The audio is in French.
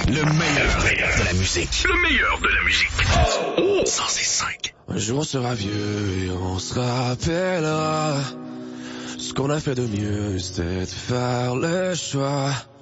Le meilleur de la musique. Le meilleur de la musique. Oh! 105. Un jour on sera vieux et on se rappellera. Ce qu'on a fait de mieux, c'était de faire le choix